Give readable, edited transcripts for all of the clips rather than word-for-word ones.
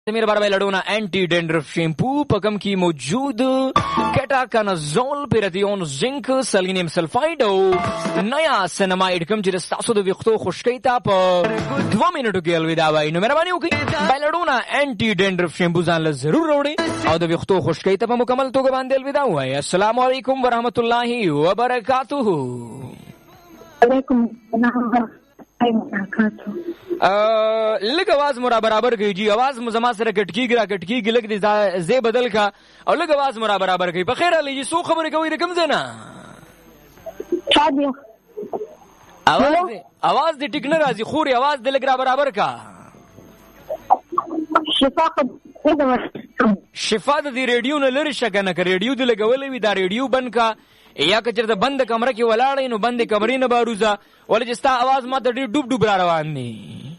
मेरे बारे में लड़ोना एंटी डेंड्रफ शैम्पू पकम की मौजूद केटाकानाज़ोल पेराथियोन जिंक सेलेनियम सल्फाइड नया सिनेमाइड कम चिर सासो दो विख्तो खुशकी ताप 2 मिनटों की अलविदा भाई नो मेहरबानी होगी लड़ोना एंटी डेंड्रफ शैम्पू जान ल जरूर रोड़े और दो विख्तो खुशकी ताप मुकम्मल तो के बांधे अलविदा हुआ है। अस्सलाम वालेकुम व रहमतुल्लाहि व बरकातुहू। लग आवाज मोरा बराबर गई जी, आवाज मुजमा से कटकी गिरा कटकी गिलक दी जे बदल का और लग आवाज मोरा बराबर गई। बखैर अली जी सो खबर कोई रकम से ना आवाज दे टिक न राजी खूरी आवाज दे लग रहा बराबर का शिफा दी रेडियो न लड़ शका न रेडियो दे लगवले भी दा रेडियो बन का या कचर द बंद कमरा की वलाड़े नो बंद कमरे न बारूजा वाले जिस्ता आवाज मा डी डूब डूब रवान दी।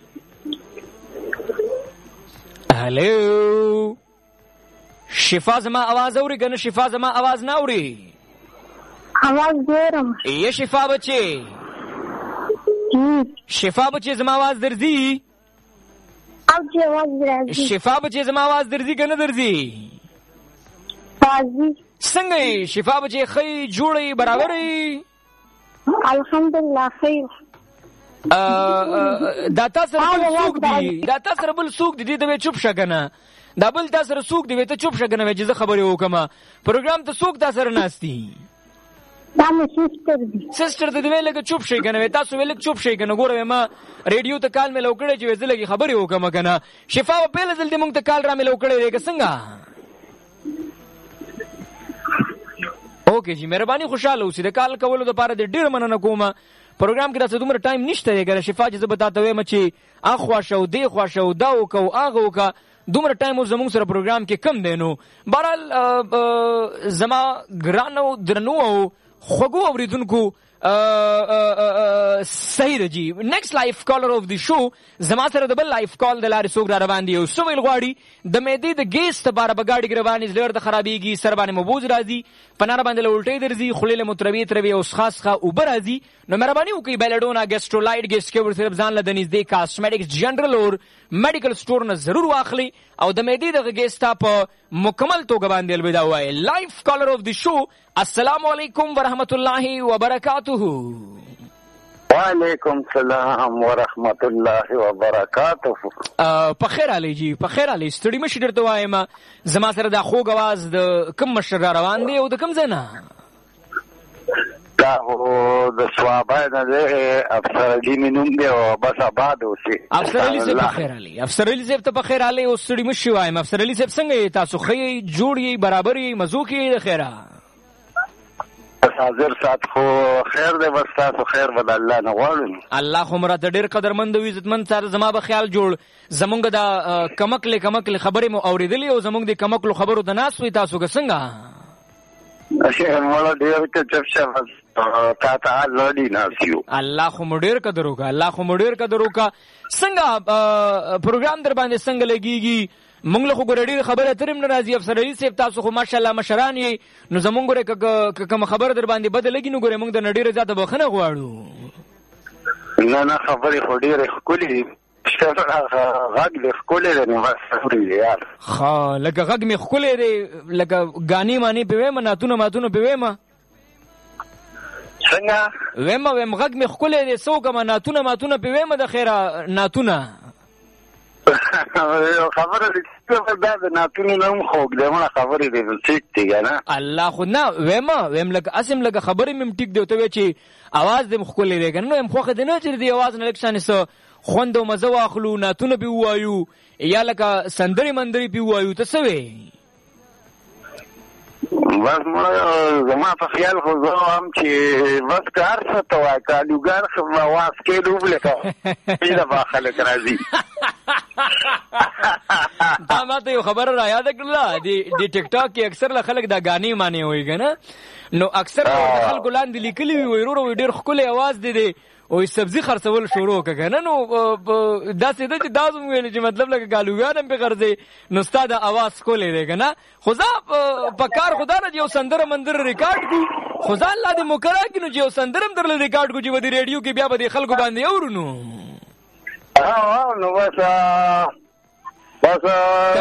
हेलो शिफा जमा आवाज औरी गन शिफा जमा आवाज ना औरी आवाज दे रहा ये शिफा बच्चे शिफा बच्चे जमा आवाज दर्जी अब जी आवाज दर्जी शिफा बच्चे जमा आवाज दर्जी गन दर्जी बाजी संगे शिफा बच्चे खई जोड़ी बराबरी अल्हम्दुलिल्लाह खैर दाता सर बल सूक दी दे चुप शकना दबल ता सर सूक दी ते चुप शकना वे जिसे खबर हो कमा प्रोग्राम तो सूक ता सर नास्ती दाम सिस्टर दे लगे चुप शकना वे ता सो लगे चुप शकना गोरे मा रेडियो त काल में लौकड़े जे वे लगी खबर हो कमा कना शिफा पहले जल्दी मुंग त काल रा में लौकड़े रे संगा ओके जी मेहरबानी खुशहाल उसी काल कवलो दो पारा दे डेढ़ मनना कोमा प्रोग्राम के रास्ते तुमरा टाइम निश्ते है शिफा जैसे बताते हुए मची आख्वाशो दे ख्वाशो दाओ को आगो का दुमरा टाइम उस जमुंग सर प्रोग्राम के कम देनो बहरहाल जमा ग्रानो द्रनो खगो अवरिदुन को सही रजी next life collar of the show जमा sir double life call the लारी सोगरा रवान दियो सुवेल गाड़ी द मेदी द गेस्ट बार बगाड़ी गिरवानी लेर द खराबी की सरबाने मबूज राजी पनारा बांदले उल्टे दर्जी खुलेले मुतरबीत रवि उस खास खा उबर राजी नो मेहरबानी उकी बेलेडोना गेस्ट्रोलाइट गेस्ट के वर सिर्फ जान लदनीज दे कॉस्मेटिक्स जनरल और मेडिकल स्टोर न जरूर वाखली और द मेदी द गेस्ट आप मुकम्मल तो गबान दे अलविदा हुआ है। Life collar of the show अस्सलाम वालेकुम व रहमतुल्लाहि व बरकातुहू। वालेकुम सलाम व रहमतुल्लाहि व बरकातुहू। पखेर आली जी पखेर आली स्टडी में शिदर तो आए मा जमा सर दा खो गवाज द कम मशरा रवान दे ओ द कम जना का हो द स्वाबा न दे अफसर अली मिनुम दे ओ बस आबाद होसी अफसर अली से पखेर आली अफसर अली से तो पखेर आली ओ स्टडी में शिवाय में अफसर अली से संगे तासु खई जोड़ी बराबरी मजूकी खैरा हाजिर साथ खो खैर दे बस तासु खैर बद अल्लाह न वालुन अल्लाह खुमरा त ډیر قدرمند او عزتمند سره زما به خیال جوړ زمونږ دا کمکله خبرې مو اوریدلې او زمونږ د کمکلو خبرو د ناس وي تاسو که څنګه مولا ډیر ته چپشا تا ته لړی ناسیو الله خو مډیر قدر وکا څنګه پروګرام در باندې څنګه لګیږي مونږ له خو ګړډي خبره ترم ناراضي افسر علي صاحب تاسو خو ماشاءالله مشران یې نو زمونږ ګره کوم خبر در باندې بد لګي نو ګره مونږ د نډیر زیاته بخنه غواړو نه خبرې خو ډیره خولي غږ دې خولي نه واسوري یار خا لکه غږ می خولي دې لکه غاني مانی په وېما ناتونه په وېما څنګه وېما غږ می خولي دې سو کما ناتونه په وېما د خیره ناتونه خبره دې دا ناتونه نوم خوګ دې مړه خبرې دې ټیک دی نه الله خو نه وېم لکه اسم لکه خبرې مم ټیک دی ته چې आवाज دې مخکولې دی کنه نو مخه دې نه چې دې आवाज نه لکشان سو خوندو مزه واخلو ناتونه به وایو یا لکه سندري مندري به وایو ته سوي بس مړه زما په خیال خو زه هم چې بس کار څه ته وای کالوګار خو आवाज کې ډوبله کا پیدا باخله راځي دا ماته یو خبر را یاد کړل دی ټیک ټاک کې اکثر خلک دا غاني معنی وي کنه نو اکثر خلکو لاندې لیکلي وي ورو ډیر خولي आवाज دی او سبزی خرڅول شروع کړه نو دا څه د دازم ویل چې مطلب لکه ګالوګانم په غرضه نو استاد आवाज کولې دی کنه خدا په کار خدا نه یو سندره مندر ریکارډ کو خدا الله دې مکرا کینو چې یو سندرم درل ریکارډ کو چې ودی ریډیو کې بیا به خلکو باندې اورونو نو بس بس